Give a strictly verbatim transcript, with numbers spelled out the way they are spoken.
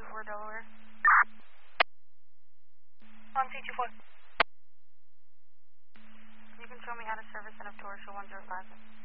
two four Delaware. On C two four. You can show me how to service an up to Orchard one zero five.